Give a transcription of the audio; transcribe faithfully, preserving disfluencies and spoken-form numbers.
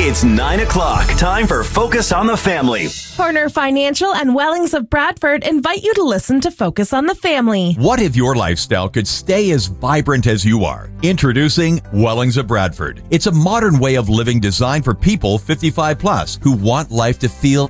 It's nine o'clock. Time for Focus on the Family. Horner Financial and Wellings of Bradford invite you to listen to Focus on the Family. What if your lifestyle could stay as vibrant as you are? Introducing Wellings of Bradford. It's a modern way of living designed for people fifty-five plus who want life to feel